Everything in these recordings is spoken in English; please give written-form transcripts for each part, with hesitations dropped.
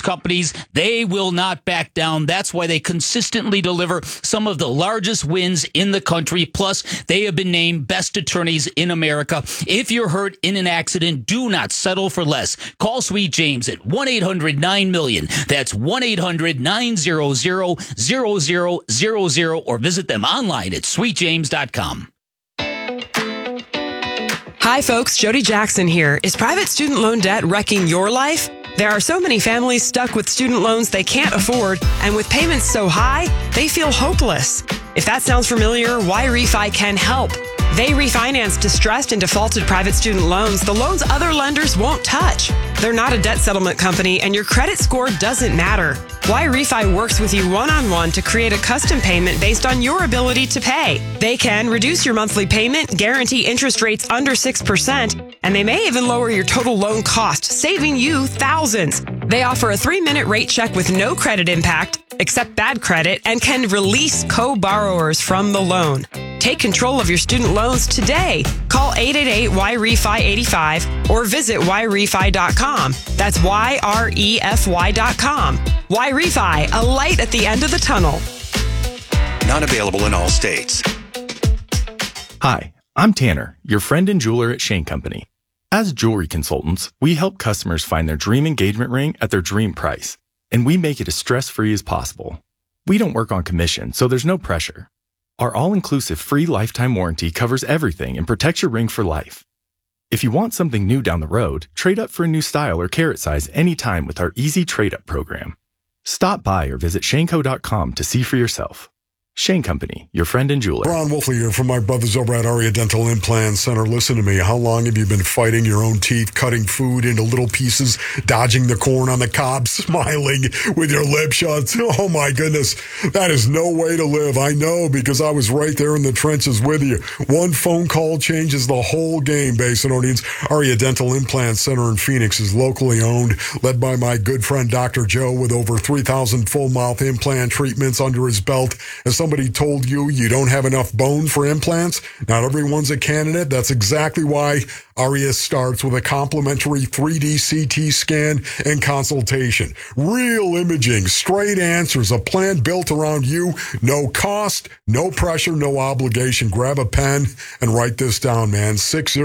companies, they will not back down. That's why they consistently deliver some of the largest wins in the country. Plus, they have been named best attorneys in America. If you're hurt in an accident, do not settle for less. Call Sweet James at 1-800-9-MILLION. That's 1-800-900-0000 or visit them online at sweetjames.com. Hi, folks. Jody Jackson here. Is private student loan debt wrecking your life? There are so many families stuck with student loans they can't afford, and with payments so high, they feel hopeless. If that sounds familiar, YRefi can help. They refinance distressed and defaulted private student loans, the loans other lenders won't touch. They're not a debt settlement company, and your credit score doesn't matter. YRefi works with you one-on-one to create a custom payment based on your ability to pay. They can reduce your monthly payment, guarantee interest rates under 6%, and they may even lower your total loan cost, saving you thousands. They offer a 3-minute rate check with no credit impact, accept bad credit, and can release co-borrowers from the loan. Take control of your student loans today. Call 888-YREFI-85 or visit YRefi.com. That's YREFY.com. YRefi, a light at the end of the tunnel. Not available in all states. Hi, I'm Tanner, your friend and jeweler at Shane Company. As jewelry consultants, we help customers find their dream engagement ring at their dream price, and we make it as stress-free as possible. We don't work on commission, so there's no pressure. Our all-inclusive free lifetime warranty covers everything and protects your ring for life. If you want something new down the road, trade up for a new style or carat size anytime with our easy trade-up program. Stop by or visit shaneco.com to see for yourself. Shane Company, your friend and jeweler. Ron Wolfley here from my brothers over at Aria Dental Implant Center. Listen to me. How long have you been fighting your own teeth, cutting food into little pieces, dodging the corn on the cob, smiling with your lip shut? Oh, my goodness. That is no way to live. I know, because I was right there in the trenches with you. One phone call changes the whole game, Basinonians. Aria Dental Implant Center in Phoenix is locally owned, led by my good friend Dr. Joe, with over 3,000 full mouth implant treatments under his belt. As somebody told you you don't have enough bone for implants, not everyone's a candidate. That's exactly why Aria starts with a complimentary 3D CT scan and consultation. Real imaging, straight answers, a plan built around you. No cost, no pressure, no obligation. Grab a pen and write this down, man.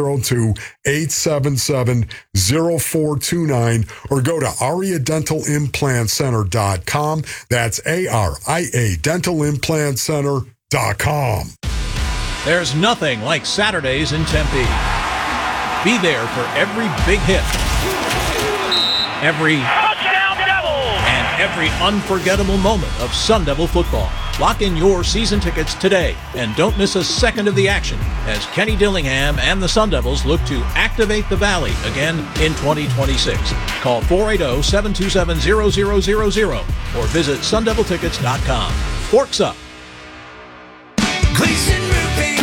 602-877-0429 or go to ariadentalimplantcenter.com. That's ARIA dentalimplantcenter.com. There's nothing like Saturdays in Tempe. Be there for every big hit, every touchdown Devil, and every unforgettable moment of Sun Devil football. Lock in your season tickets today and don't miss a second of the action as Kenny Dillingham and the Sun Devils look to activate the Valley again in 2026. Call 480-727-0000 or visit sundeviltickets.com. Forks up. Gleason Roofing.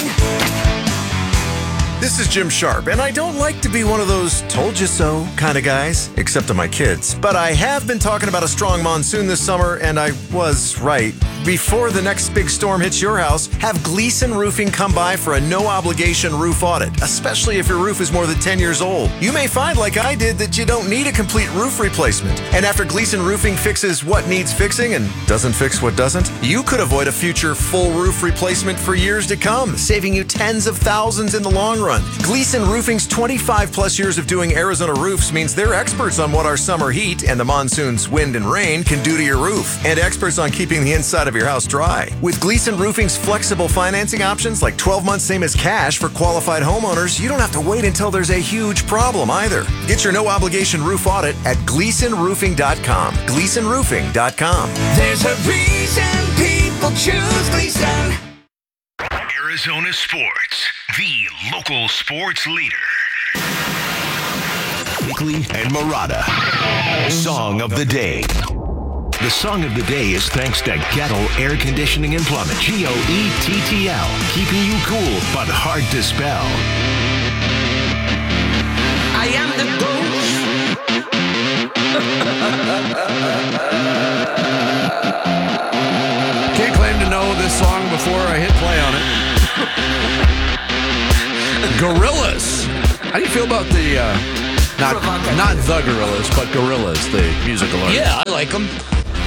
This is Jim Sharp, and I don't like to be one of those told you so kind of guys, except to my kids. But I have been talking about a strong monsoon this summer, and I was right. Before the next big storm hits your house, have Gleason Roofing come by for a no-obligation roof audit, especially if your roof is more than 10 years old. You may find, like I did, that you don't need a complete roof replacement. And after Gleason Roofing fixes what needs fixing and doesn't fix what doesn't, you could avoid a future full roof replacement for years to come, saving you tens of thousands in the long run. Gleason Roofing's 25-plus years of doing Arizona roofs means they're experts on what our summer heat and the monsoon's wind and rain can do to your roof, and experts on keeping the inside of your house dry. With Gleason Roofing's flexible financing options like 12 months same as cash for qualified homeowners, you don't have to wait until there's a huge problem either. Get your no-obligation roof audit at GleasonRoofing.com. GleasonRoofing.com. There's a reason people choose Gleason. Arizona Sports, the local sports leader. Weekly and Murata. Song of the Day. The song of the day is thanks to Gettle Air Conditioning and Plumbing. GOETTL. Keeping you cool, but hard to spell. I am the ghost. Can't claim to know this song before I hit play on it. Gorillaz. How do you feel about the Not the Gorillas, but Gorillas, the musical artist. Yeah, I like them.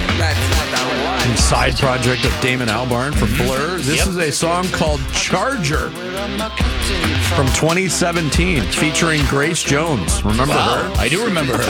Side project of Damon Albarn from Blur. This is a song called Charger from 2017 featuring Grace Jones. Remember her? I do remember her.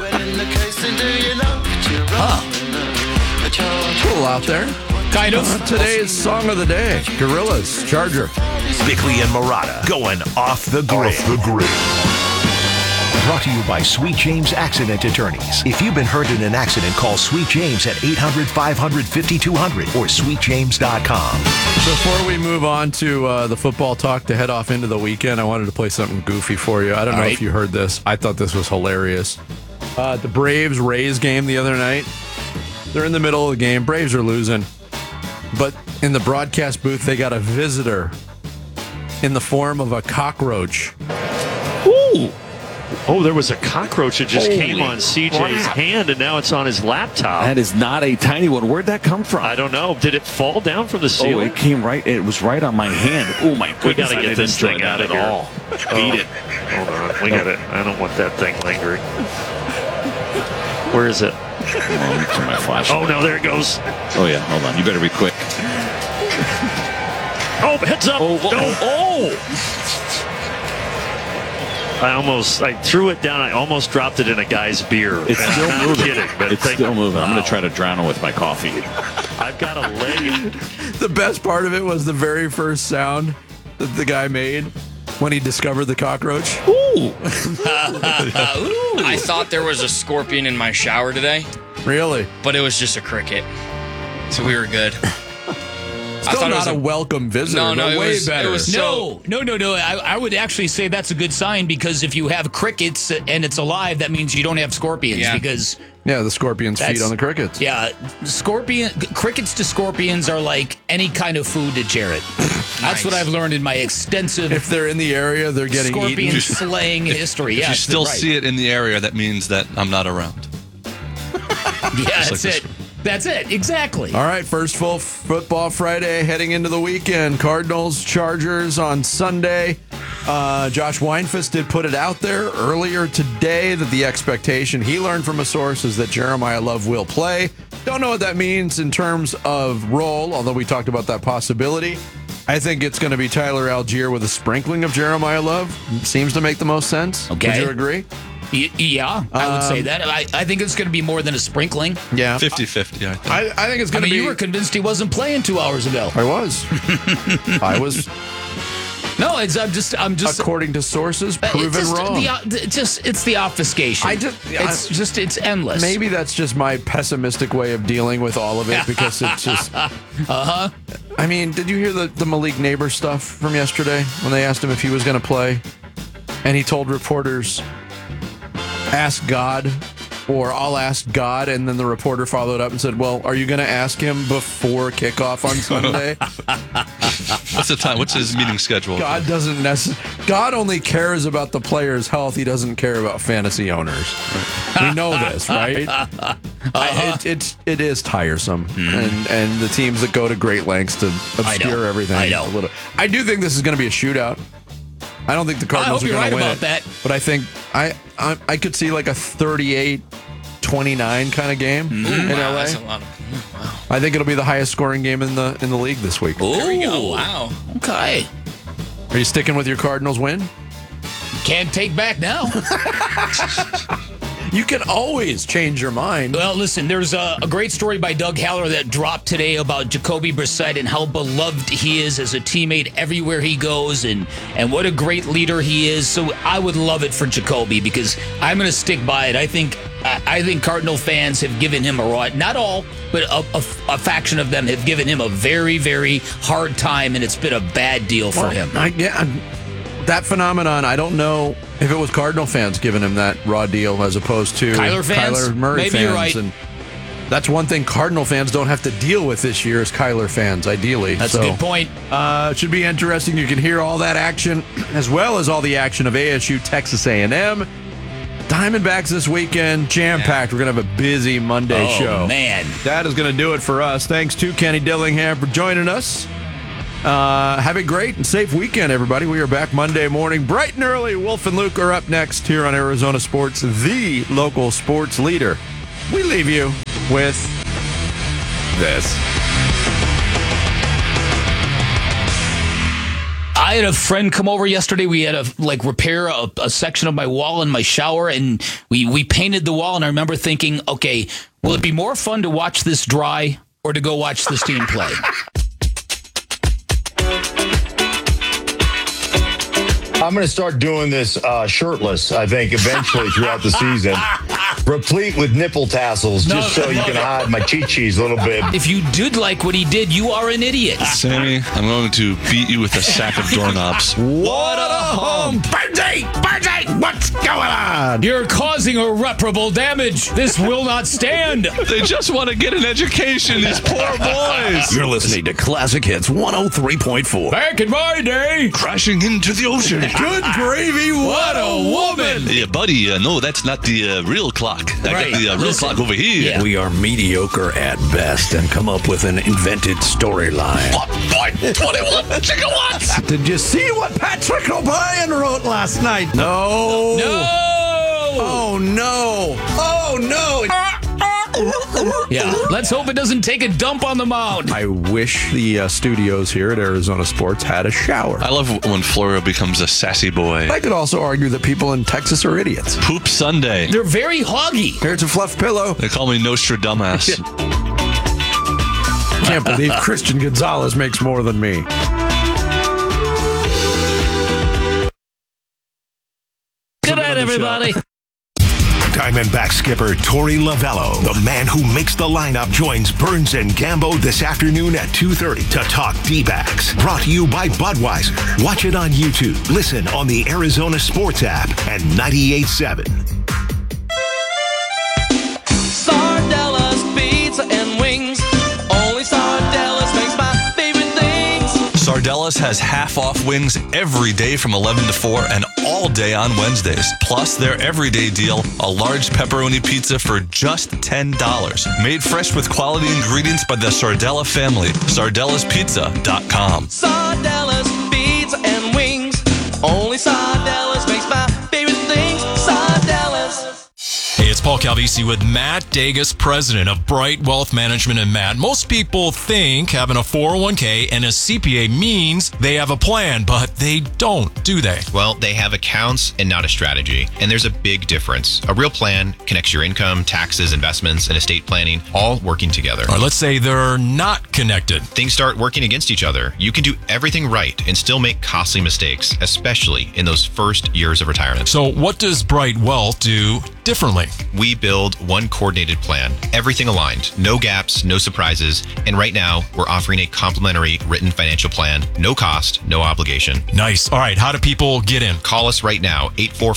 Cool out there. Kind of. Today's song of the day, Gorillas, Charger. Bickley and Murata going off the grid. Brought to you by Sweet James Accident Attorneys. If you've been hurt in an accident, call Sweet James at 800-500-5200 or sweetjames.com. Before we move on to the football talk to head off into the weekend, I wanted to play something goofy for you. I don't know if you heard this. I thought this was hilarious. The Braves-Rays game the other night. They're in the middle of the game. Braves are losing. But in the broadcast booth, they got a visitor in the form of a cockroach. Ooh! Oh, there was a cockroach that just came on CJ's hand, and now it's on his laptop. That is not a tiny one. Where'd that come from? I don't know. Did it fall down from the ceiling? Oh, it came right. It was right on my hand. Oh my goodness! We got to get this thing out of here. Beat it. Hold on. We got it. I don't want that thing lingering. Where is it? Turn my flash. Oh no! There it goes. Oh yeah. Hold on. You better be quick. Oh, heads up! Oh! I threw it down. I almost dropped it in a guy's beer. It's still moving. Kidding, but it's still moving. I'm going to try to drown it with my coffee. I've got a leg. The best part of it was the very first sound that the guy made when he discovered the cockroach. Ooh! I thought there was a scorpion in my shower today. Really? But it was just a cricket. So we were good. Still not a welcome visitor. No, but way better. It was No. I would actually say that's a good sign, because if you have crickets and it's alive, that means you don't have scorpions. Yeah. Because the scorpions feed on the crickets. Yeah, crickets to scorpions are like any kind of food to Jarrett. That's what I've learned in my extensive. If they're in the area, they're getting scorpion eaten. slaying history. If you still see it in the area, that means that I'm not around. Yeah, that's it. That's it. Exactly. All right, first full football Friday heading into the weekend. Cardinals, Chargers on Sunday. Josh Weinfuss did put it out there earlier today that the expectation he learned from a source is that Jeremiah Love will play. Don't know what that means in terms of role, although we talked about that possibility. I think it's going to be Tyler Algier with a sprinkling of Jeremiah Love. Seems to make the most sense. Okay. Would you agree? Yeah, I would say that. I think it's going to be more than a sprinkling. Yeah. 50-50, I think. I think it's going to be... You were convinced he wasn't playing 2 hours ago. I was. No, I'm just. According to sources, proven wrong. It's the obfuscation. It's endless. Maybe that's just my pessimistic way of dealing with all of it, because it's just. I mean, did you hear the Malik Neighbor stuff from yesterday when they asked him if he was going to play, and he told reporters, "Ask God," or "I'll ask God," and then the reporter followed up and said, "Well, are you going to ask him before kickoff on Sunday?" What's the time? What's his meeting schedule? God doesn't God only cares about the player's health. He doesn't care about fantasy owners. We know this, right? It is tiresome, and the teams that go to great lengths to obscure everything. I know. A little. I do think this is going to be a shootout. I don't think the Cardinals are going to win about that. But I think I could see like a 38-29 kind of game in LA. That's a lot of, wow. I think it'll be the highest scoring game in the league this week. There we go. Wow. Okay. Are you sticking with your Cardinals win? Can't take back now. You can always change your mind. Well, listen, there's a great story by Doug Haller that dropped today about Jacoby Brissett and how beloved he is as a teammate everywhere he goes, and what a great leader he is. So I would love it for Jacoby, because I'm going to stick by it. I think Cardinal fans have given him not all, but a faction of them have given him a very, very hard time, and it's been a bad deal for him. That phenomenon, I don't know if it was Cardinal fans giving him that raw deal as opposed to Kyler Murray Maybe fans. You're right. And that's one thing Cardinal fans don't have to deal with this year is Kyler fans, ideally. That's a good point. It should be interesting. You can hear all that action as well as all the action of ASU, Texas A&M. Diamondbacks this weekend, jam-packed. We're going to have a busy Monday show. Oh, man. That is going to do it for us. Thanks to Kenny Dillingham for joining us. Have a great and safe weekend, everybody. We are back Monday morning, bright and early. Wolf and Luke are up next here on Arizona Sports, the local sports leader. We leave you with this. I had a friend come over yesterday. We had to repair a section of my wall in my shower, and we painted the wall. And I remember thinking, okay, will it be more fun to watch this dry or to go watch this team play? I'm going to start doing this shirtless, I think, eventually throughout the season. Replete with nipple tassels, just so you can hide my chi-chis a little bit. If you did like what he did, you are an idiot. Sammy, I'm going to beat you with a sack of doorknobs. What a hump! Birthday! What's going on? You're causing irreparable damage. This will not stand. They just want to get an education, these poor boys. You're listening to Classic Hits 103.4. Back in my day. Crashing into the ocean. Good gravy, what a woman! Yeah, buddy, no, that's not the real clock. I got the real clock over here. Yeah. We are mediocre at best and come up with an invented storyline. 21 gigawatts! Did you see what Patrick O'Brien wrote last night? No! Oh, no! Oh, no! Yeah, let's hope it doesn't take a dump on the mound. I wish the studios here at Arizona Sports had a shower. I love when Florio becomes a sassy boy. I could also argue that people in Texas are idiots. Poop Sunday. They're very hoggy. Here's a fluff pillow. They call me Nostradamus. Can't believe Christian Gonzalez makes more than me. Good night, everybody. Diamondback skipper Torey Lovello, the man who makes the lineup, joins Burns and Gambo this afternoon at 2:30 to talk D-backs. Brought to you by Budweiser. Watch it on YouTube. Listen on the Arizona Sports app and 98.7. Sardellas pizza and wings. Only Sardellas makes my favorite things. Sardellas has half-off wings every day from 11 to 4 and all day on Wednesdays. Plus, their everyday deal, a large pepperoni pizza for just $10. Made fresh with quality ingredients by the Sardella family. SardellasPizza.com. Sardellas pizza and wings. Only Sardellas makes my favorite things. Sardellas. Hey, it's Paul Calvisi with Matt Dagus, president of Bright Wealth Management. And Matt, most people think having a 401k and a CPA means they have a plan, but they don't, do they? Well, they have accounts and not a strategy. And there's a big difference. A real plan connects your income, taxes, investments, and estate planning all working together. Or let's say they're not connected. Things start working against each other. You can do everything right and still make costly mistakes, especially in those first years of retirement. So what does Bright Wealth do differently? We build one coordinated plan, everything aligned, no gaps, no surprises. And right now, we're offering a complimentary written financial plan, no cost, no obligation. Nice. All right. How do people get in? Call us right now,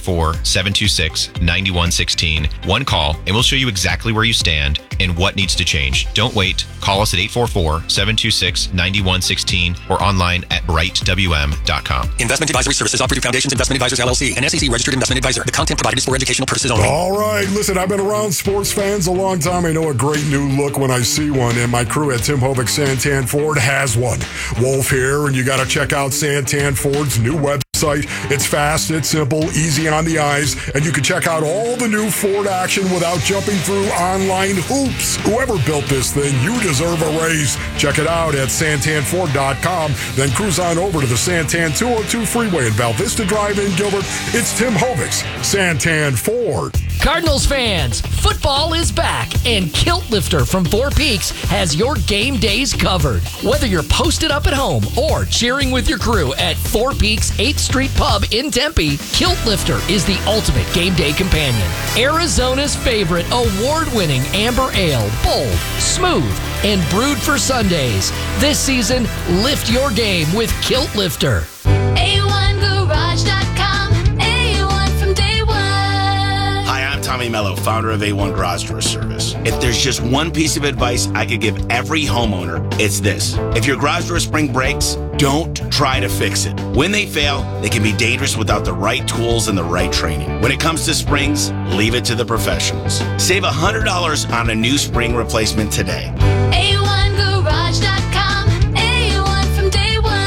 844-726-9116. One call, and we'll show you exactly where you stand and what needs to change. Don't wait. Call us at 844-726-9116 or online at brightwm.com. Investment advisory services offered through Foundations Investment Advisors, LLC, an SEC registered investment advisor. The content provided is for educational purposes only. All right, listen, I've been around sports fans a long time. I know a great new look when I see one, and my crew at Tim Hovick Santan Ford has one. Wolf here, and you got to check out Santan Ford's new website. It's fast, it's simple, easy on the eyes, and you can check out all the new Ford action without jumping through online hoops. Whoever built this thing, you deserve a raise. Check it out at santanford.com, then cruise on over to the Santan 202 freeway in Val Vista Drive in Gilbert. It's Tim Hovick's Santan Ford. Cardinals fans, football is back, and Kilt Lifter from Four Peaks has your game days covered. Whether you're posted up at home or cheering with your crew at Four Peaks 8th Street Pub in Tempe, Kilt Lifter is the ultimate game day companion. Arizona's favorite award-winning amber ale, bold, smooth, and brewed for Sundays. This season, lift your game with Kilt Lifter. A1Garage.com, A1 from day one. Hi, I'm Tommy Mello, founder of A1 Garage Door Service. If there's just one piece of advice I could give every homeowner, it's this. If your garage door spring breaks, don't try to fix it. When they fail, they can be dangerous without the right tools and the right training. When it comes to springs, leave it to the professionals. Save $100 on a new spring replacement today. A1Garage.com, A1 from day one.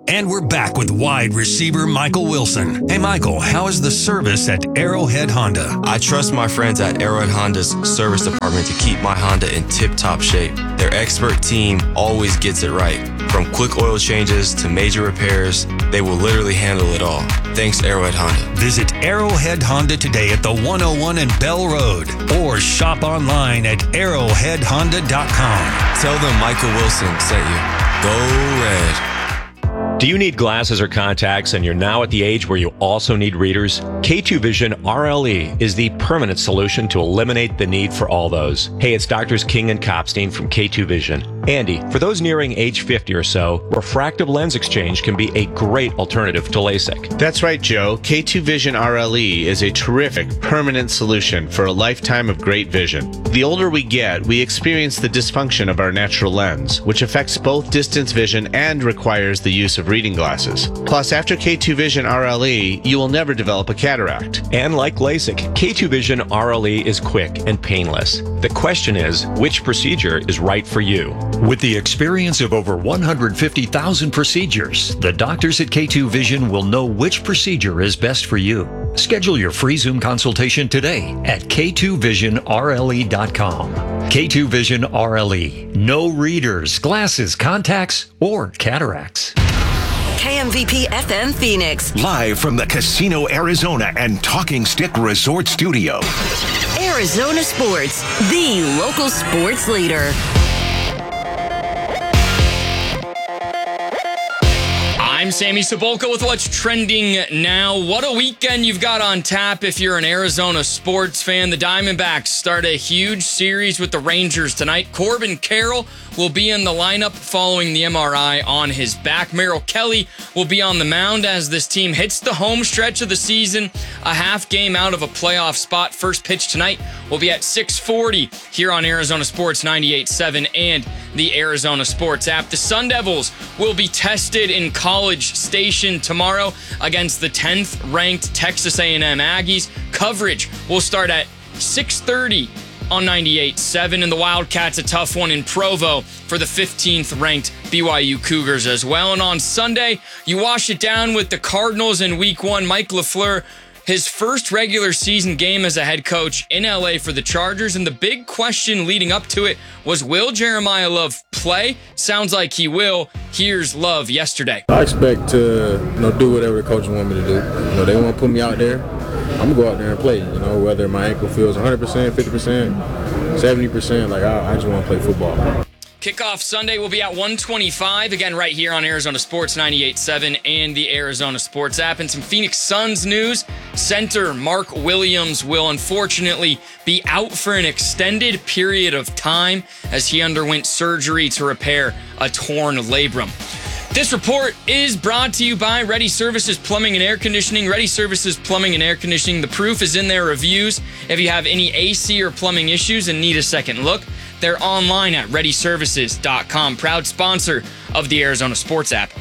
And we're back with wide receiver Michael Wilson. Hey, Michael, how is the service at Arrowhead Honda? I trust my friends at Arrowhead Honda's service department to keep my Honda in tip-top shape. Their expert team always gets it right. From quick oil changes to major repairs, they will literally handle it all. Thanks, Arrowhead Honda. Visit Arrowhead Honda today at the 101 and Bell Road or shop online at arrowheadhonda.com. Tell them Michael Wilson sent you. Go Red. Do you need glasses or contacts and you're now at the age where you also need readers? K2 Vision RLE is the permanent solution to eliminate the need for all those. Hey, it's Doctors King and Kopstein from K2 Vision. Andy, for those nearing age 50 or so, refractive lens exchange can be a great alternative to LASIK. That's right, Joe. K2 Vision RLE is a terrific permanent solution for a lifetime of great vision. The older we get, we experience the dysfunction of our natural lens, which affects both distance vision and requires the use of reading glasses. Plus, after K2 Vision RLE, you will never develop a cataract. And like LASIK, K2 Vision RLE is quick and painless. The question is, which procedure is right for you? With the experience of over 150,000 procedures, the doctors at K2 Vision will know which procedure is best for you. Schedule your free Zoom consultation today at k2visionrle.com. K2 Vision RLE. No readers, glasses, contacts, or cataracts. KMVP FM Phoenix. Live from the Casino Arizona and Talking Stick Resort Studio. Arizona Sports, the local sports leader. I'm Sammy Cebulka with what's trending now. What a weekend you've got on tap if you're an Arizona sports fan. The Diamondbacks start a huge series with the Rangers tonight. Corbin Carroll will be in the lineup following the MRI on his back. Merrill Kelly will be on the mound as this team hits the home stretch of the season, a half game out of a playoff spot. First pitch tonight will be at 6:40 here on Arizona Sports 98.7 and the Arizona Sports app. The Sun Devils will be tested in College Station tomorrow against the 10th ranked Texas A&M Aggies. Coverage will start at 6:30 on 98.7, and the Wildcats a tough one in Provo for the 15th ranked BYU Cougars as well. And on Sunday, you wash it down with the Cardinals in Week 1. Mike LaFleur, his first regular season game as a head coach in LA for the Chargers, and the big question leading up to it was, will Jeremiah Love play? Sounds like he will. Here's Love yesterday. I expect to do whatever the coaches want me to do. They want to put me out there. I'm going to go out there and play, whether my ankle feels 100%, 50%, 70%. I just want to play football. Kickoff Sunday will be at 1:25, again right here on Arizona Sports 98.7 and the Arizona Sports app. And some Phoenix Suns news. Center Mark Williams will unfortunately be out for an extended period of time as he underwent surgery to repair a torn labrum. This report is brought to you by Ready Services Plumbing and Air Conditioning. Ready Services Plumbing and Air Conditioning. The proof is in their reviews. If you have any AC or plumbing issues and need a second look, they're online at ReadyServices.com. Proud sponsor of the Arizona Sports app.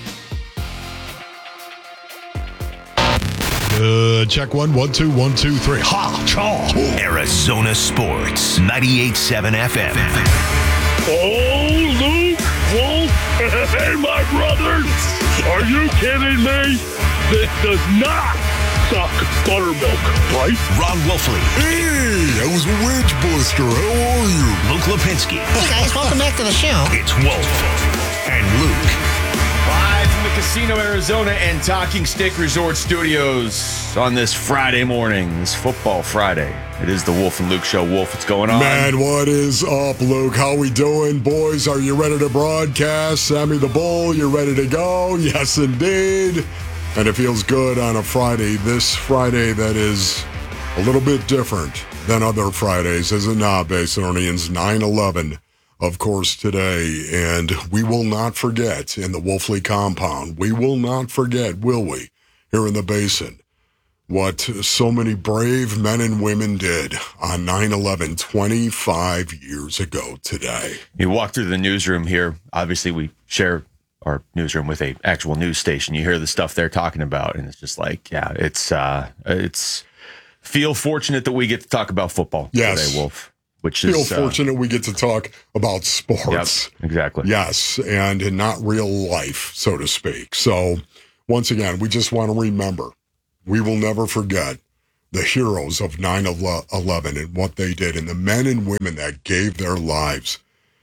Check 1, 1, 2, 1, 2, 3. Ha! Chaw! Arizona Sports 98.7 FM. Oh, Luke! Wolf! Hey, my brothers! Are you kidding me? This does not suck buttermilk, right? Ron Wolfley. Hey, that was a wedge buster. How are you? Luke Lipinski. Hey, guys, welcome back to the show. It's Wolf and Luke. Live from the Casino Arizona and Talking Stick Resort Studios on this Friday morning, this Football Friday. It is the Wolf and Luke Show. Wolf, what's going on? Man, what is up, Luke? How we doing, boys? Are you ready to broadcast? Sammy the Bull, you ready to go? Yes, indeed. And it feels good on a Friday, this Friday that is a little bit different than other Fridays, is it not, Basinonians? 9/11, of course, today. And we will not forget in the Wolfley compound. We will not forget, will we, here in the Basin, what so many brave men and women did on 9/11 25 years ago today. You walk through the newsroom here. Obviously, we share our newsroom with a actual news station. You hear the stuff they're talking about, and it's just like, yeah, it's feel fortunate that we get to talk about football today, Wolf. which Feel is fortunate we get to talk about sports. Yep, exactly. Yes, and not real life, so to speak. So, once again, we just want to remember, we will never forget the heroes of 9/11 and what they did, and the men and women that gave their lives.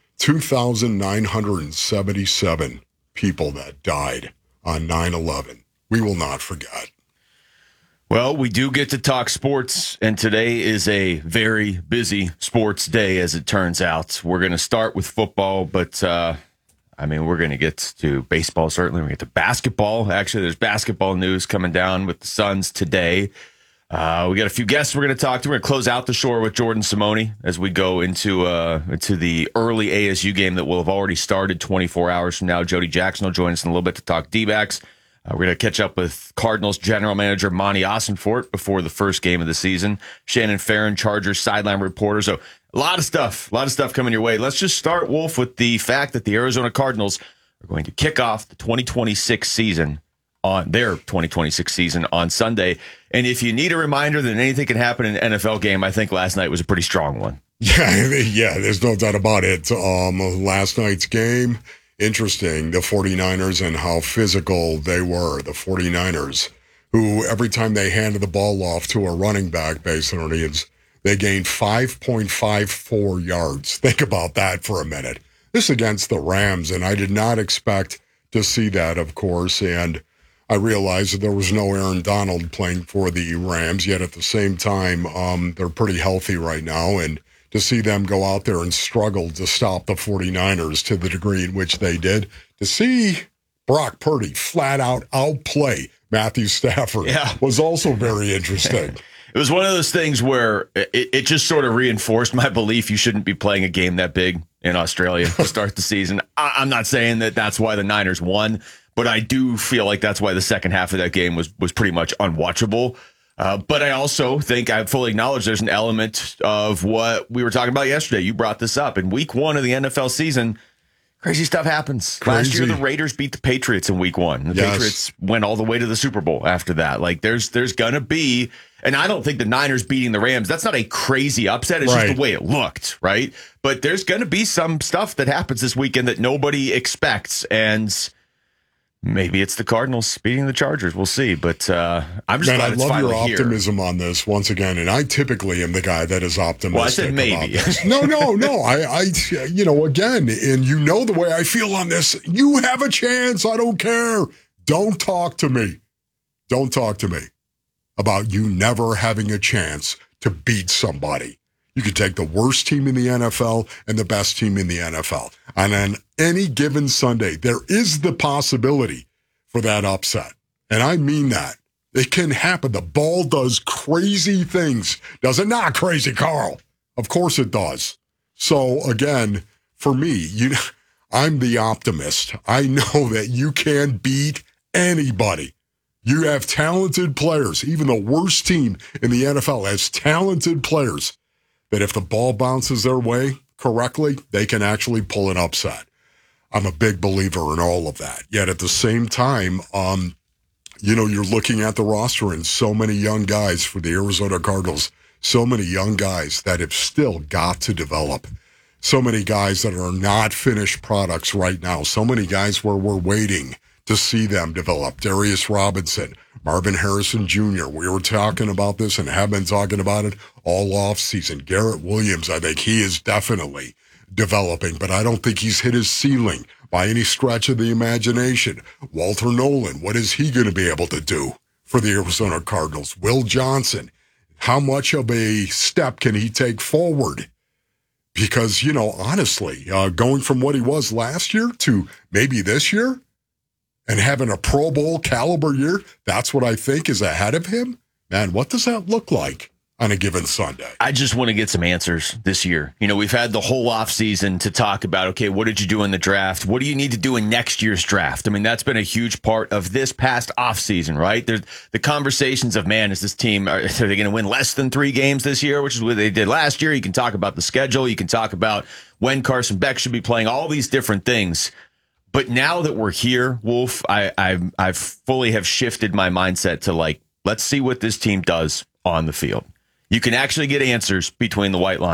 2,977 people that died on 9/11. We will not forget. Well, we do get to talk sports, and today is a very busy sports day, as it turns out. We're going to start with football, but, we're going to get to baseball, certainly. We're going to get to basketball. Actually, there's basketball news coming down with the Suns today. We got a few guests we're going to talk to. We're going to close out the shore with Jordan Simone as we go into the early ASU game that will have already started 24 hours from now. Jody Jackson will join us in a little bit to talk D-backs. We're going to catch up with Cardinals general manager Monty Ossenfort before the first game of the season. Shannon Farron, Chargers sideline reporter. So a lot of stuff coming your way. Let's just start, Wolf, with the fact that the Arizona Cardinals are going to kick off the 2026 season on their 2026 season on Sunday. And if you need a reminder that anything can happen in an NFL game, I think last night was a pretty strong one. Yeah, there's no doubt about it. Last night's game, interesting, the 49ers and how physical they were. The 49ers, who every time they handed the ball off to a running back, basically, they gained 5.54 yards. Think about that for a minute. This against the Rams, and I did not expect to see that, of course, and I realized that there was no Aaron Donald playing for the Rams, yet at the same time, they're pretty healthy right now, and to see them go out there and struggle to stop the 49ers to the degree in which they did, to see Brock Purdy flat out outplay Matthew Stafford was also very interesting. It was one of those things where it just sort of reinforced my belief you shouldn't be playing a game that big in Australia to start the season. I'm not saying that that's why the Niners won, but I do feel like that's why the second half of that game was pretty much unwatchable. But I also think I fully acknowledge there's an element of what we were talking about yesterday. You brought this up. In week one of the NFL season, crazy stuff happens. Last year, the Raiders beat the Patriots in week one. The Patriots went all the way to the Super Bowl after that. Like, there's going to be, and I don't think the Niners beating the Rams, that's not a crazy upset. It's just the way it looked, right? But there's going to be some stuff that happens this weekend that nobody expects, and maybe it's the Cardinals beating the Chargers. We'll see. But I'm just glad it's finally here. I love your optimism on this once again, and I typically am the guy that is optimistic. Well, I said maybe. No. I again, and you know the way I feel on this. You have a chance. I don't care. Don't talk to me. Don't talk to me about you never having a chance to beat somebody. You could take the worst team in the NFL and the best team in the NFL. And on any given Sunday, there is the possibility for that upset. And I mean that. It can happen. The ball does crazy things. Does it not, Crazy Carl? Of course it does. So, again, for me, I'm the optimist. I know that you can beat anybody. You have talented players. Even the worst team in the NFL has talented players that if the ball bounces their way correctly, they can actually pull an upset. I'm a big believer in all of that. Yet at the same time, you're looking at the roster and so many young guys for the Arizona Cardinals, so many young guys that have still got to develop. So many guys that are not finished products right now. So many guys where we're waiting to see them develop. Darius Robinson, Marvin Harrison Jr. We were talking about this and have been talking about it all off season. Garrett Williams, I think he is definitely developing, but I don't think he's hit his ceiling by any stretch of the imagination. Walter Nolan, what is he going to be able to do for the Arizona Cardinals? Will Johnson, how much of a step can he take forward? Because, honestly, going from what he was last year to maybe this year, and having a Pro Bowl caliber year, that's what I think is ahead of him. Man, what does that look like on a given Sunday? I just want to get some answers this year. We've had the whole offseason to talk about, okay, what did you do in the draft? What do you need to do in next year's draft? I mean, that's been a huge part of this past offseason, right? There's the conversations of, man, is this team, are they going to win less than 3 games this year, which is what they did last year? You can talk about the schedule. You can talk about when Carson Beck should be playing, all these different things. But now that we're here, Wolf, I fully have shifted my mindset to let's see what this team does on the field. You can actually get answers between the white lines.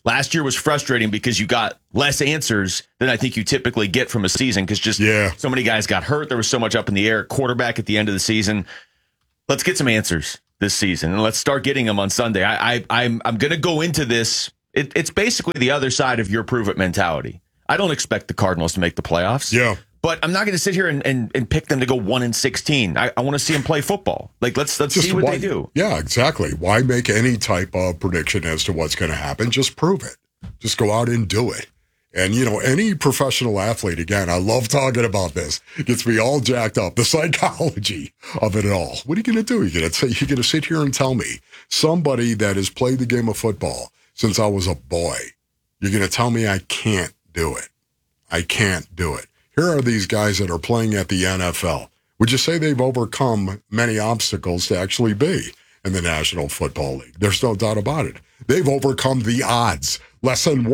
Last year was frustrating because you got less answers than I think you typically get from a season because so many guys got hurt. There was so much up in the air. Quarterback at the end of the season. Let's get some answers this season, and let's start getting them on Sunday. I'm going to go into this. It's basically the other side of your prove it mentality. I don't expect the Cardinals to make the playoffs. Yeah. But I'm not going to sit here and pick them to go 1-16. I want to see them play football. Like let's see what they do. Yeah, exactly. Why make any type of prediction as to what's going to happen? Just prove it. Just go out and do it. And any professional athlete, again, I love talking about this. It gets me all jacked up. The psychology of it all. What are you going to do? You're going to sit here and tell me somebody that has played the game of football since I was a boy. You're going to tell me I can't do it. I can't do it. Here are these guys that are playing at the NFL. Would you say they've overcome many obstacles to actually be in the National Football League? There's no doubt about it. They've overcome the odds. Less than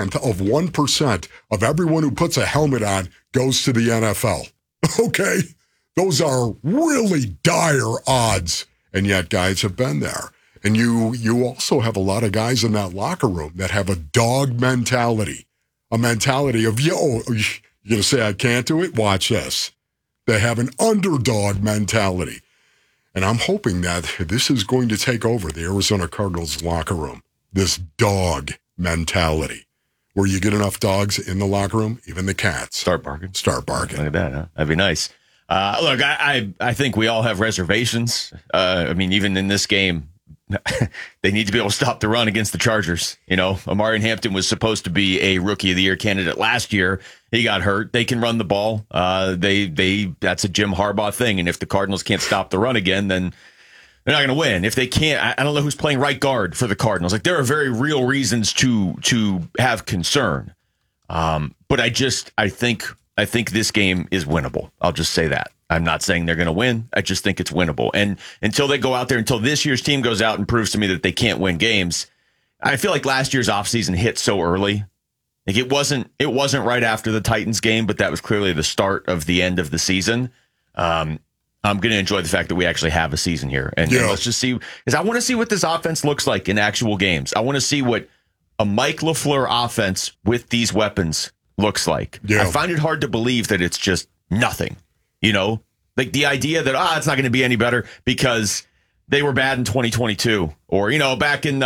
0.1% of everyone who puts a helmet on goes to the NFL. Okay? Those are really dire odds. And yet guys have been there. And you also have a lot of guys in that locker room that have a dog mentality. A mentality of, you're going to say I can't do it? Watch this. They have an underdog mentality. And I'm hoping that this is going to take over the Arizona Cardinals locker room. This dog mentality. Where you get enough dogs in the locker room, even the cats. Start barking. Look at that, huh? That'd be nice. Look, I think we all have reservations. Even in this game, they need to be able to stop the run against the Chargers. Amari Hampton was supposed to be a Rookie of the Year candidate last year. He got hurt. They can run the ball. That's a Jim Harbaugh thing. And if the Cardinals can't stop the run again, then they're not going to win. If they can't, I don't know who's playing right guard for the Cardinals. Like there are very real reasons to have concern. But I think this game is winnable. I'll just say that. I'm not saying they're going to win. I just think it's winnable. And until they go out there, until this year's team goes out and proves to me that they can't win games, I feel like last year's offseason hit so early. Like it wasn't right after the Titans game, but that was clearly the start of the end of the season. I'm going to enjoy the fact that we actually have a season here. And let's just see, because I want to see what this offense looks like in actual games. I want to see what a Mike LaFleur offense with these weapons looks like. Yeah. I find it hard to believe that it's just nothing. Like the idea that, it's not going to be any better because they were bad in 2022 or, back in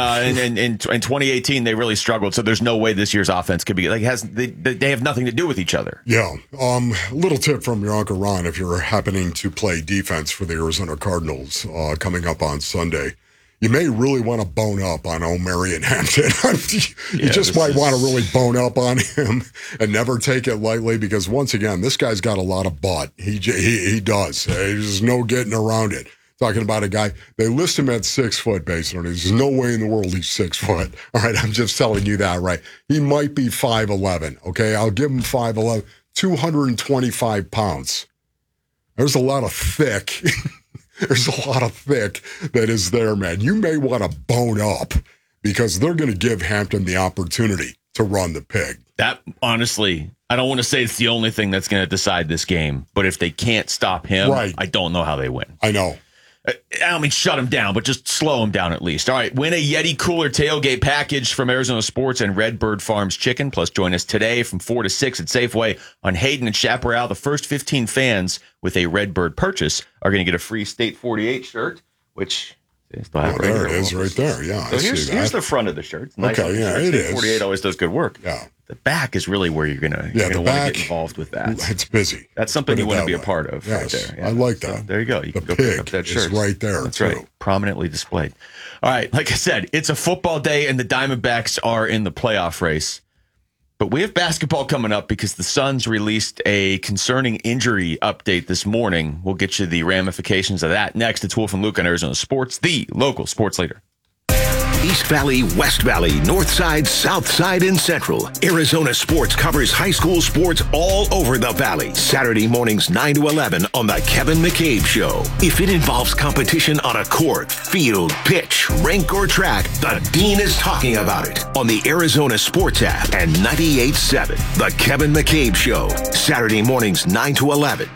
2018, they really struggled. So there's no way this year's offense could be like, they have nothing to do with each other. Yeah. Little tip from your Uncle Ron, if you're happening to play defense for the Arizona Cardinals coming up on Sunday, you may really want to bone up on Omarion Hampton. You just might want to really bone up on him and never take it lightly because, once again, this guy's got a lot of butt. He does. There's no getting around it. Talking about a guy, they list him at 6 foot based on it. There's no way in the world he's 6 foot. All right, I'm just telling you that, right? He might be 5'11", okay? I'll give him 5'11", 225 pounds. There's a lot of thick. There's a lot of thick that is there, man. You may want to bone up because they're going to give Hampton the opportunity to run the pig. That, honestly, I don't want to say it's the only thing that's going to decide this game, but if they can't stop him, I don't know how they win. I know. I don't mean shut him down, but just slow him down at least. All right, win a Yeti Cooler tailgate package from Arizona Sports and Redbird Farms Chicken. Plus, join us today from 4 to 6 at Safeway on Hayden and Chaparral. The first 15 fans with a Redbird purchase are going to get a free State 48 shirt, which is there it is right there. Yeah, so here's the front of the shirt. It's nice. Okay, yeah, it is. 48 always does good work. Yeah. The back is really where you're going to want to get involved with that. It's busy. That's something you want to be a part of right there. Yeah. I like that. So there you go. You can go pig pick up that shirt. Is right there. That's too. right. Prominently displayed. All right. Like I said, it's a football day and the Diamondbacks are in the playoff race. But we have basketball coming up because the Suns released a concerning injury update this morning. We'll get you the ramifications of that next. It's Wolf and Luke on Arizona Sports, the local sports leader. East Valley, West Valley, North Side, South Side, and Central. Arizona Sports covers high school sports all over the valley. Saturday mornings 9 to 11 on The Kevin McCabe Show. If it involves competition on a court, field, pitch, rink, or track, the Dean is talking about it on the Arizona Sports app and 98.7. The Kevin McCabe Show. Saturday mornings 9 to 11.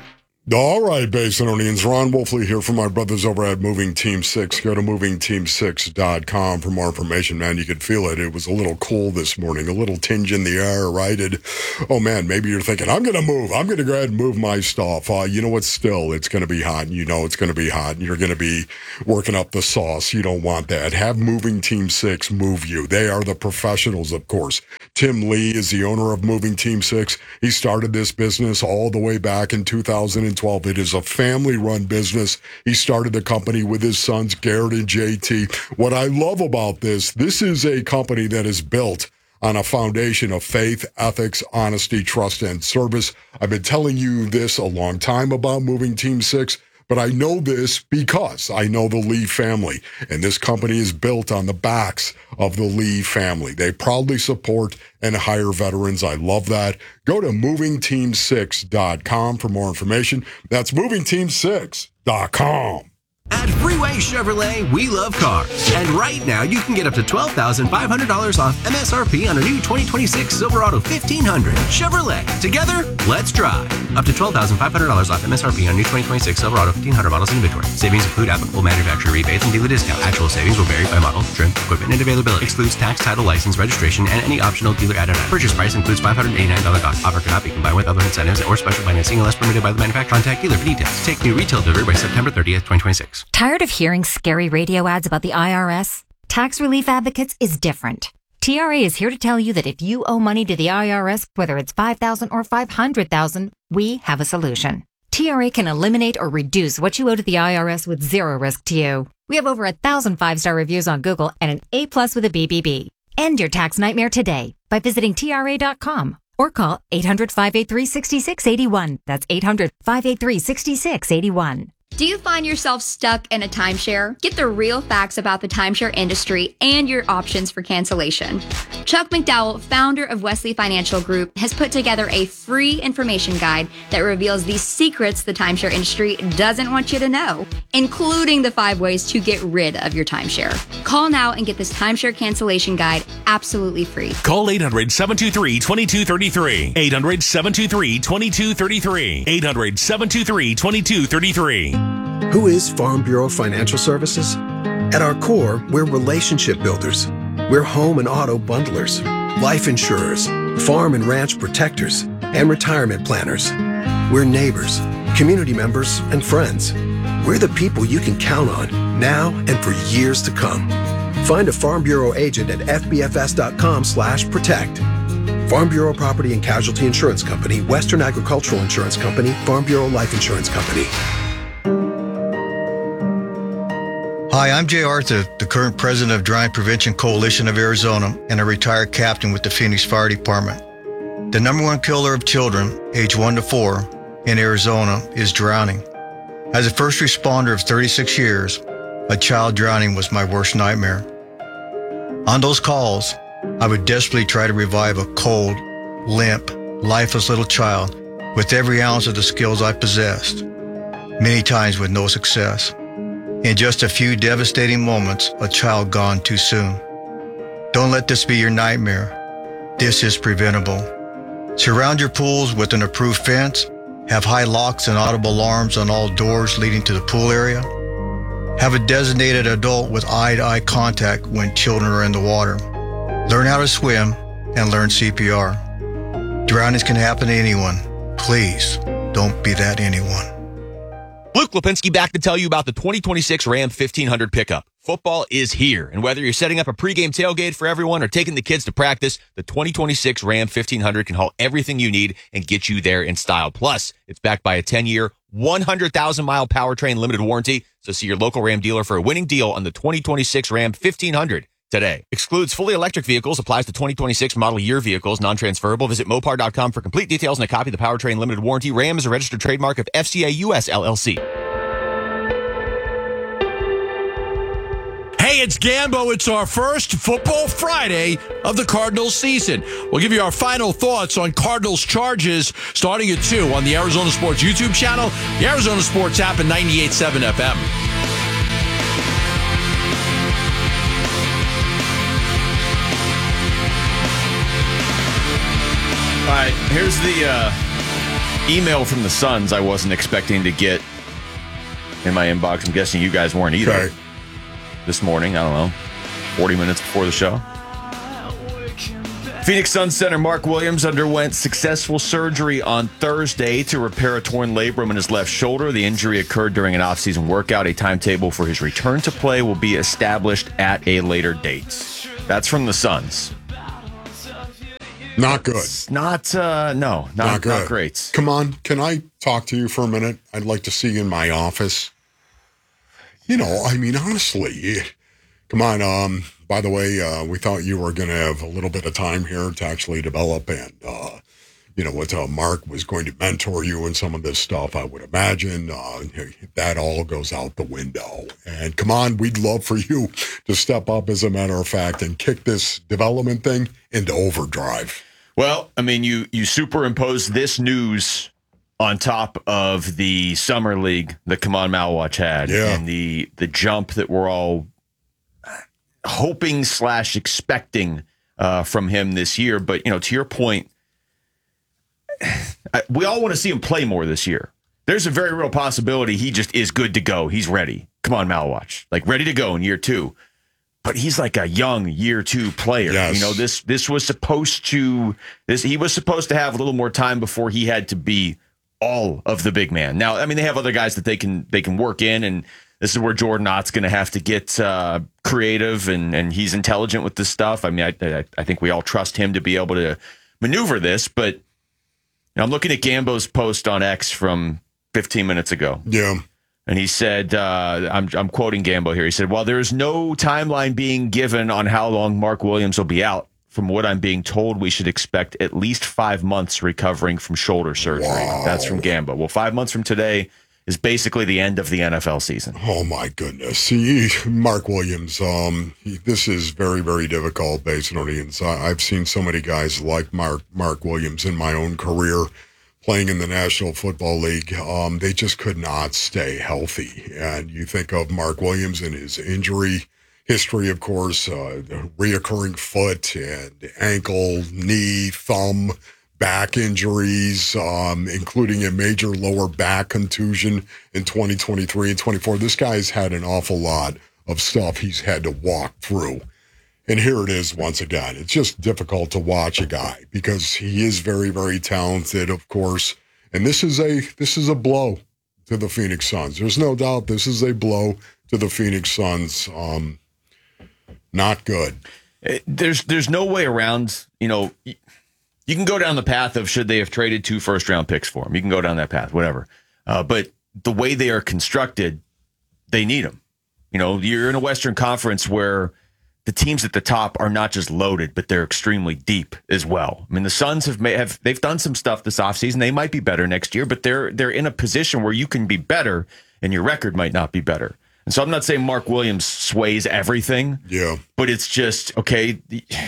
All right, Basinonians. Ron Wolfley here from my brothers over at Moving Team 6. Go to movingteam6.com for more information. Man, you could feel it. It was a little cool this morning, a little tinge in the air, right? Oh, man, maybe you're thinking, I'm going to move. I'm going to go ahead and move my stuff. You know what? Still, it's going to be hot. You know it's going to be hot. And you're going to be working up the sauce. You don't want that. Have Moving Team 6 move you. They are the professionals, of course. Tim Lee is the owner of Moving Team 6. He started this business all the way back in 2012. It is a family-run business. He started the company with his sons, Garrett and JT. What I love about this is a company that is built on a foundation of faith, ethics, honesty, trust, and service. I've been telling you this a long time about Moving Team 6, but I know this because I know the Lee family, and this company is built on the backs of the Lee family. They proudly support and hire veterans. I love that. Go to movingteam6.com for more information. That's movingteam6.com. At Freeway Chevrolet, we love cars. And right now, you can get up to $12,500 off MSRP on a new 2026 Silverado 1500. Chevrolet. Together, let's drive. Up to $12,500 off MSRP on new 2026 Silverado 1500 models in inventory. Savings include applicable manufacturer rebates and dealer discounts. Actual savings will vary by model, trim, equipment, and availability. Excludes tax, title, license, registration, and any optional dealer added on. Purchase price includes $589 cost. Offer cannot be combined with other incentives or special financing unless permitted by the manufacturer. Contact dealer for details. Take new retail delivery by September 30th, 2026. Tired of hearing scary radio ads about the IRS? Tax Relief Advocates is different. TRA is here to tell you that if you owe money to the IRS, whether it's $5,000 or $500,000, we have a solution. TRA can eliminate or reduce what you owe to the IRS with zero risk to you. We have over 1,000 5-star reviews on Google and an A+ with a BBB. End your tax nightmare today by visiting TRA.com or call 800-583-6681. That's 800-583-6681. Do you find yourself stuck in a timeshare? Get the real facts about the timeshare industry and your options for cancellation. Chuck McDowell, founder of Wesley Financial Group, has put together a free information guide that reveals the secrets the timeshare industry doesn't want you to know, including the 5 ways to get rid of your timeshare. Call now and get this timeshare cancellation guide absolutely free. Call 800-723-2233. 800-723-2233. 800-723-2233. Who is Farm Bureau Financial Services? At our core, we're relationship builders. We're home and auto bundlers, life insurers, farm and ranch protectors, and retirement planners. We're neighbors, community members, and friends. We're the people you can count on now and for years to come. Find a Farm Bureau agent at fbfs.com/protect. Farm Bureau Property and Casualty Insurance Company, Western Agricultural Insurance Company, Farm Bureau Life Insurance Company. Hi, I'm Jay Arthur, the current president of Drowning Prevention Coalition of Arizona and a retired captain with the Phoenix Fire Department. The number one killer of children, age 1 to 4, in Arizona is drowning. As a first responder of 36 years, a child drowning was my worst nightmare. On those calls, I would desperately try to revive a cold, limp, lifeless little child with every ounce of the skills I possessed, many times with no success. In just a few devastating moments, a child gone too soon. Don't let this be your nightmare. This is preventable. Surround your pools with an approved fence. Have high locks and audible alarms on all doors leading to the pool area. Have a designated adult with eye-to-eye contact when children are in the water. Learn how to swim and learn CPR. Drownings can happen to anyone. Please don't be that anyone. Luke Lipinski back to tell you about the 2026 Ram 1500 pickup. Football is here, and whether you're setting up a pregame tailgate for everyone or taking the kids to practice, the 2026 Ram 1500 can haul everything you need and get you there in style. Plus, it's backed by a 10-year, 100,000-mile powertrain limited warranty, so see your local Ram dealer for a winning deal on the 2026 Ram 1500 today. Excludes fully electric vehicles, applies to 2026 model year vehicles, non-transferable. Visit Mopar.com for complete details and a copy of the powertrain limited warranty. Ram is a registered trademark of FCA US LLC. Hey, it's Gambo. It's our first Football Friday of the Cardinals season. We'll give you our final thoughts on Cardinals charges starting at 2 on the Arizona Sports YouTube channel, the Arizona Sports app, and 98.7 FM. All right, here's the email from the Suns I wasn't expecting to get in my inbox. I'm guessing you guys weren't either. Okay. This morning, I don't know, 40 minutes before the show. Phoenix Suns center Mark Williams underwent successful surgery on Thursday to repair a torn labrum in his left shoulder. The injury occurred during an offseason workout. A timetable for his return to play will be established at a later date. That's from the Suns. Not good. It's not good. Not great. Come on, can I talk to you for a minute? I'd like to see you in my office. Honestly, come on. By the way, we thought you were going to have a little bit of time here to actually develop and, what Mark was going to mentor you in some of this stuff, I would imagine. That all goes out the window. And come on, we'd love for you to step up, as a matter of fact, and kick this development thing into overdrive. Well, you superimpose this news on top of the summer league that Kaman Malwatch had, and the jump that we're all hoping / expecting from him this year. But, to your point, we all want to see him play more this year. There's a very real possibility he just is good to go. He's ready. Kaman Malwatch, ready to go in year 2. But he's like a young year 2 player. Yes. This was supposed to he was supposed to have a little more time before he had to be all of the big man. Now, they have other guys that they can work in, and this is where Jordan Ott's going to have to get creative, and he's intelligent with this stuff. I think we all trust him to be able to maneuver this. But I'm looking at Gambo's post on X from 15 minutes ago. Yeah. And he said, I'm quoting Gambo here. He said, while there is no timeline being given on how long Mark Williams will be out, from what I'm being told, we should expect at least 5 months recovering from shoulder surgery. Wow. That's from Gambo. Well, 5 months from today is basically the end of the NFL season. Oh, my goodness. See, Mark Williams, this is very, very difficult based on audience. I've seen so many guys like Mark Williams in my own career playing in the National Football League. They just could not stay healthy. And you think of Mark Williams and his injury history, of course, reoccurring foot and ankle, knee, thumb, back injuries, including a major lower back contusion in 2023 and 24. This guy's had an awful lot of stuff he's had to walk through. And here it is once again. It's just difficult to watch a guy because he is very, very talented, of course. And this is a blow to the Phoenix Suns. There's no doubt this is a blow to the Phoenix Suns. Not good. There's no way around, you can go down the path of should they have traded 2 first-round picks for him. You can go down that path, whatever. But the way they are constructed, they need them. You're in a Western Conference where the teams at the top are not just loaded, but they're extremely deep as well. The Suns they've done some stuff this offseason. They might be better next year, but they're in a position where you can be better and your record might not be better. And so I'm not saying Mark Williams sways everything. Yeah. But it's just, okay,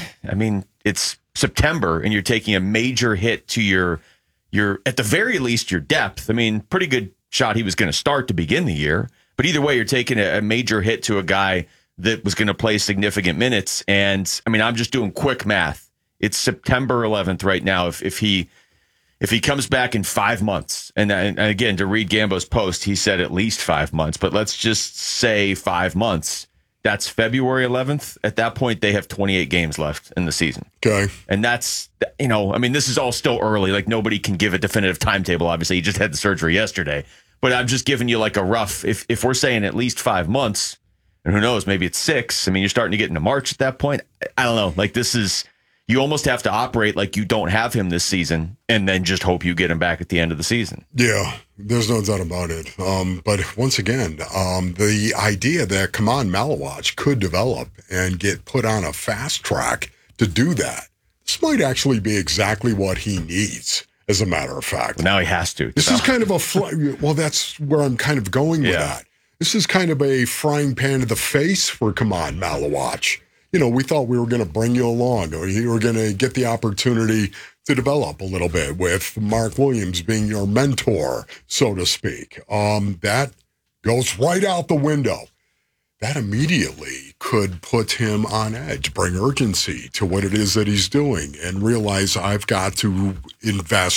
it's September and you're taking a major hit to your at the very least, your depth. Pretty good shot he was going to start to begin the year. But either way, you're taking a major hit to a guy that was going to play significant minutes. And I'm just doing quick math. It's September 11th right now. If he comes back in 5 months, and again, to read Gambo's post, he said at least 5 months, but let's just say 5 months. That's February 11th. At that point, they have 28 games left in the season. Okay. And that's, this is all still early. Nobody can give a definitive timetable. Obviously, he just had the surgery yesterday. But I'm just giving you a rough, if we're saying at least 5 months, and who knows, maybe it's 6. You're starting to get into March at that point. I don't know. You almost have to operate like you don't have him this season and then just hope you get him back at the end of the season. Yeah, there's no doubt about it. But once again, the idea that Kaman Malwatch could develop and get put on a fast track to do that, this might actually be exactly what he needs, as a matter of fact. Well, now he has to. This is kind of that's where I'm kind of going with that. This is kind of a frying pan to the face for Kaman Malwatch. We thought we were going to bring you along, or you were going to get the opportunity to develop a little bit with Mark Williams being your mentor, so to speak. That goes right out the window. That immediately could put him on edge, bring urgency to what it is that he's doing, and realize I've got to invest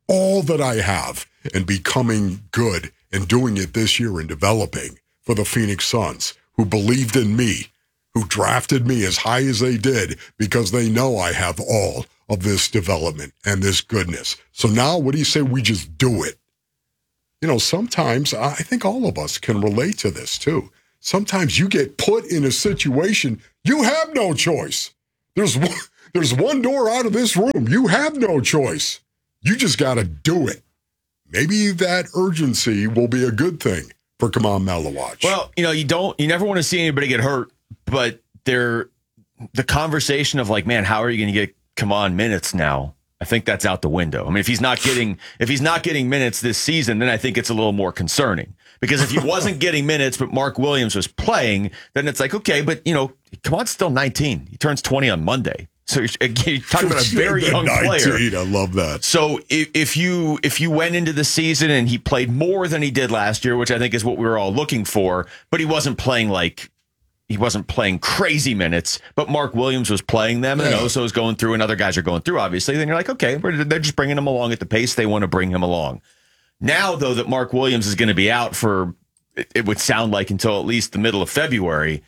all that I have and becoming good and doing it this year and developing for the Phoenix Suns, who believed in me, who drafted me as high as they did because they know I have all of this development and this goodness. So now what do you say we just do it? You know, sometimes I think all of us can relate to this too. Sometimes you get put in a situation, you have no choice. There's one door out of this room. You have no choice. You just got to do it. Maybe that urgency will be a good thing for Kaman Malawach. Well, you know, you never want to see anybody get hurt, but the conversation of like, man, how are you going to get Kaman minutes now? I think that's out the window. I mean, if he's not getting minutes this season, then I think it's a little more concerning. Because if he wasn't getting minutes, but Mark Williams was playing, then it's like, okay, but you know, Kaman's still 19. He turns 20 on Monday. So you're talking about a very young 19, player. I love that. So if you went into the season and he played more than he did last year, which I think is what we were all looking for, but he wasn't playing crazy minutes, but Mark Williams was playing them, and Oso is going through, and other guys are going through, obviously, then you're like, okay, they're just bringing him along at the pace they want to bring him along. Now, though, that Mark Williams is going to be out for, it would sound like, until at least the middle of February,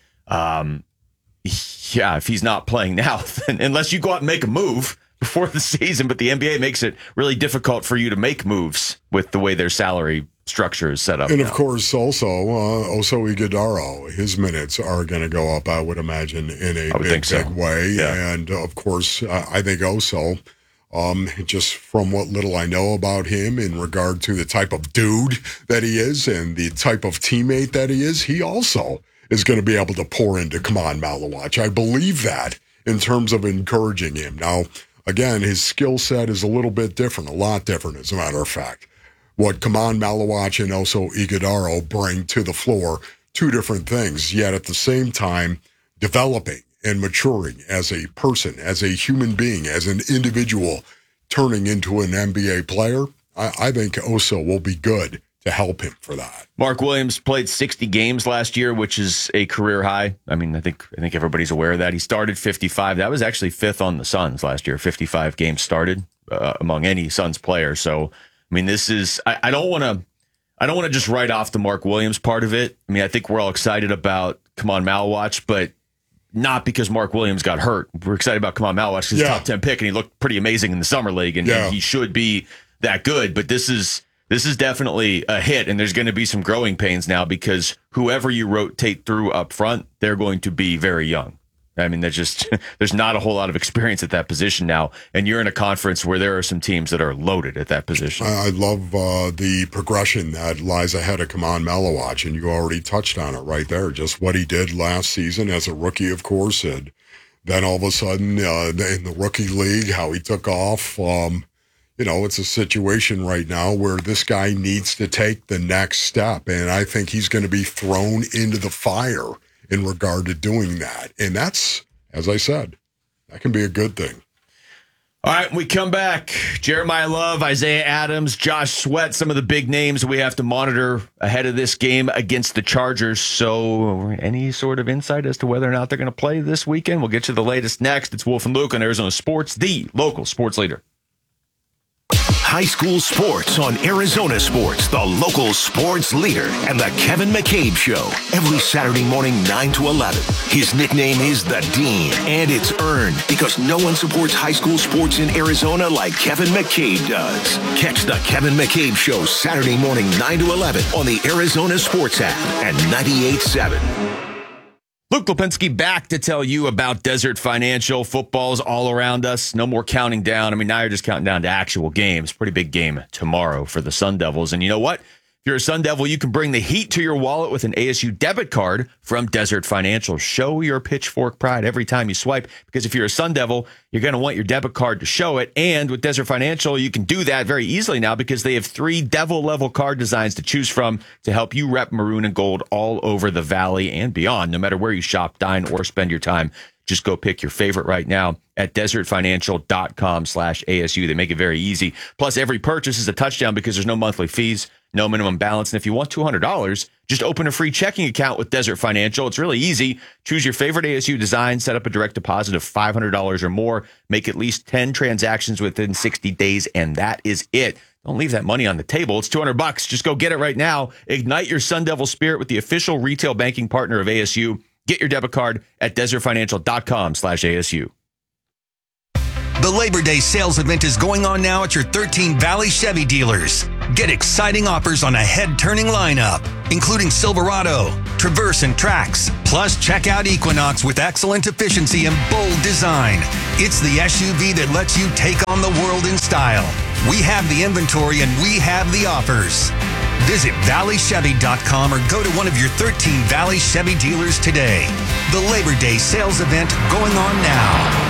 if he's not playing now, then unless you go out and make a move before the season, but the NBA makes it really difficult for you to make moves with the way their salary structure is set up. And now. of course, also, Oso Ighodaro, his minutes are going to go up, I would imagine, in a big way. Yeah. And of course, I think Oso, just from what little I know about him in regard to the type of dude that he is and the type of teammate that he is, he also is going to be able to pour into Kaman Malawach. I believe that in terms of encouraging him. Now, again, his skill set is a little bit different, a lot different, as a matter of fact. What Kaman Malawach and Oso Ighodaro bring to the floor, two different things, yet at the same time developing and maturing as a person, as a human being, as an individual, turning into an NBA player. I think Oso will be good to help him for that. Mark Williams played 60 games last year, which is a career high. I mean, I think everybody's aware of that. He started 55. That was actually fifth on the Suns last year. 55 games started among any Suns player. So, I mean, this is. I don't want to just write off the Mark Williams part of it. I mean, I think we're all excited about Kaman Malawach, but not because Mark Williams got hurt. We're excited about Kaman Malawach because he's top 10 pick and he looked pretty amazing in the summer league, and he should be that good. But this is definitely a hit, and there's going to be some growing pains now because whoever you rotate through up front, they're going to be very young. I mean, there's not a whole lot of experience at that position now, and you're in a conference where there are some teams that are loaded at that position. I love the progression that lies ahead of Kaman Malawach, and you already touched on it right there, just what he did last season as a rookie, of course, and then all of a sudden in the rookie league, how he took off. It's a situation right now where this guy needs to take the next step, and I think he's going to be thrown into the fire in regard to doing that. And that's, as I said, that can be a good thing. All right, we come back. Jeremiah Love, Isaiah Adams, Josh Sweat, some of the big names we have to monitor ahead of this game against the Chargers. So any sort of insight as to whether or not they're going to play this weekend? We'll get to the latest next. It's Wolf and Luke on Arizona Sports, the local sports leader. High school sports on Arizona Sports, the local sports leader, and the Kevin McCabe Show. Every Saturday morning, 9 to 11. His nickname is The Dean, and it's earned because no one supports high school sports in Arizona like Kevin McCabe does. Catch the Kevin McCabe Show Saturday morning, 9 to 11 on the Arizona Sports app and 98.7. Luke Lipinski back to tell you about Desert Financial. Football's all around us. No more counting down. I mean, now you're just counting down to actual games. Pretty big game tomorrow for the Sun Devils. And you know what? If you're a Sun Devil, you can bring the heat to your wallet with an ASU debit card from Desert Financial. Show your Pitchfork pride every time you swipe, because if you're a Sun Devil, you're going to want your debit card to show it. And with Desert Financial, you can do that very easily now because they have 3 Devil-level card designs to choose from to help you rep maroon and gold all over the valley and beyond. No matter where you shop, dine, or spend your time, just go pick your favorite right now at desertfinancial.com/ASU. They make it very easy. Plus, every purchase is a touchdown because there's no monthly fees, no minimum balance. And if you want $200, Just open a free checking account with Desert Financial. It's really easy. Choose your favorite ASU design, set up a direct deposit of $500 or more, make at least 10 transactions within 60 days, and that is it. Don't leave that money on the table. It's $200. Just go get it right now. Ignite your Sun Devil spirit with the official retail banking partner of ASU. Get your debit card at desertfinancial.com/ASU. The Labor Day sales event is going on now at your 13 Valley Chevy dealers. Get exciting offers on a head-turning lineup, including Silverado, Traverse, and Trax. Plus, check out Equinox with excellent efficiency and bold design. It's the SUV that lets you take on the world in style. We have the inventory and we have the offers. Visit valleychevy.com or go to one of your 13 Valley Chevy dealers today. The Labor Day sales event going on now.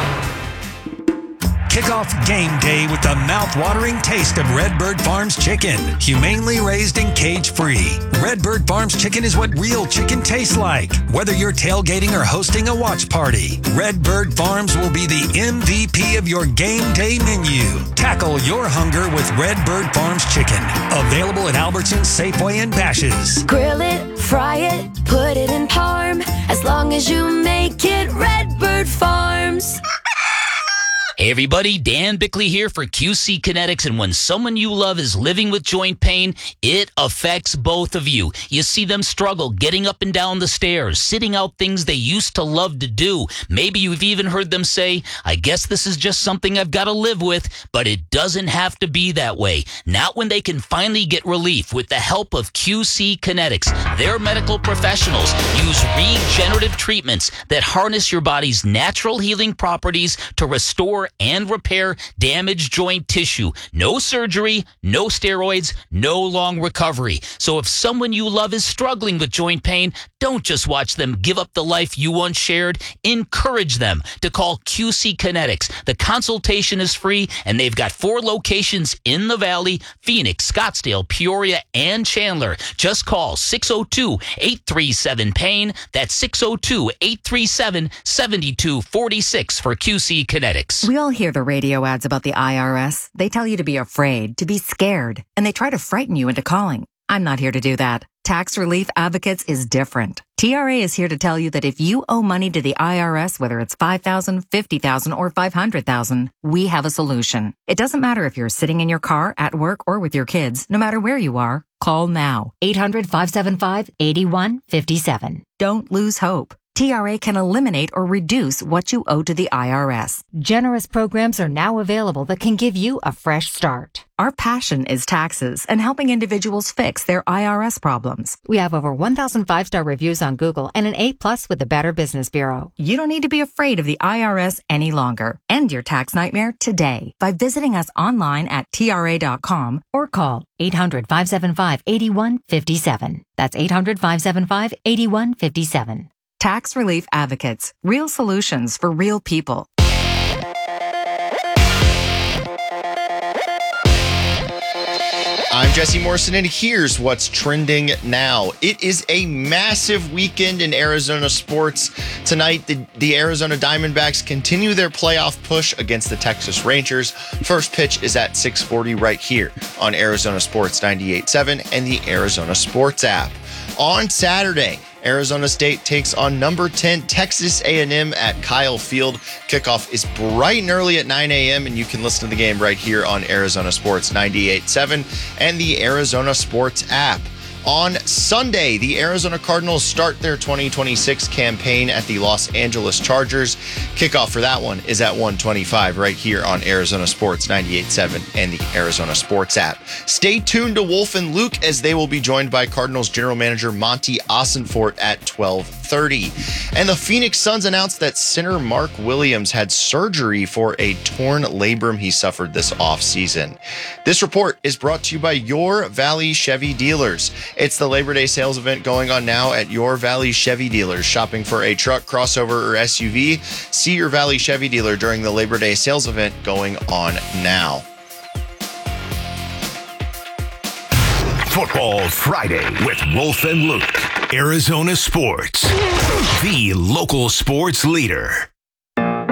Kick off game day with the mouth-watering taste of Redbird Farms chicken. Humanely raised and cage-free. Redbird Farms chicken is what real chicken tastes like. Whether you're tailgating or hosting a watch party, Redbird Farms will be the MVP of your game day menu. Tackle your hunger with Redbird Farms chicken. Available at Albertsons, Safeway, and Bash's'. Grill it, fry it, put it in parm. As long as you make it Redbird Farms. Hey everybody, Dan Bickley here for QC Kinetics, and when someone you love is living with joint pain, it affects both of you. You see them struggle getting up and down the stairs, sitting out things they used to love to do. Maybe you've even heard them say, I guess this is just something I've got to live with, but it doesn't have to be that way. Not when they can finally get relief with the help of QC Kinetics. Their medical professionals use regenerative treatments that harness your body's natural healing properties to restore and repair damaged joint tissue. No surgery, no steroids, no long recovery. So if someone you love is struggling with joint pain, don't just watch them give up the life you once shared. Encourage them to call QC Kinetics. The consultation is free, and they've got 4 locations in the Valley: Phoenix, Scottsdale, Peoria, and Chandler. Just call 602-837-PAIN. That's 602-837-7246 for QC Kinetics. We all hear the radio ads about the IRS. They tell you to be afraid, to be scared, and they try to frighten you into calling. I'm not here to do that. Tax Relief Advocates is different. TRA is here to tell you that if you owe money to the IRS, whether it's $5,000, $50,000, or $500,000, we have a solution. It doesn't matter if you're sitting in your car, at work, or with your kids. No matter where you are, call now. 800-575-8157. Don't lose hope. TRA can eliminate or reduce what you owe to the IRS. Generous programs are now available that can give you a fresh start. Our passion is taxes and helping individuals fix their IRS problems. We have over 1,000 5-star reviews on Google and an A+ with the Better Business Bureau. You don't need to be afraid of the IRS any longer. End your tax nightmare today by visiting us online at TRA.com or call 800-575-8157. That's 800-575-8157. Tax Relief Advocates. Real solutions for real people. I'm Jesse Morrison, and here's what's trending now. It is a massive weekend in Arizona sports. Tonight, the Arizona Diamondbacks continue their playoff push against the Texas Rangers. First pitch is at 6:40 right here on Arizona Sports 98.7 and the Arizona Sports app. On Saturday, Arizona State takes on number 10 Texas A&M at Kyle Field. Kickoff is bright and early at 9 a.m., and you can listen to the game right here on Arizona Sports 98.7 and the Arizona Sports app. On Sunday, the Arizona Cardinals start their 2026 campaign at the Los Angeles Chargers. Kickoff for that one is at 1:25 right here on Arizona Sports 98.7 and the Arizona Sports app. Stay tuned to Wolf and Luke as they will be joined by Cardinals general manager Monty Ossenfort at 12:30. And the Phoenix Suns announced that center Mark Williams had surgery for a torn labrum he suffered this offseason. This report is brought to you by Your Valley Chevy Dealers. It's the Labor Day sales event going on now at Your Valley Chevy Dealers. Shopping for a truck, crossover, or SUV? See Your Valley Chevy dealer during the Labor Day sales event going on now. Football Friday with Wolf and Luke. Arizona Sports, the local sports leader.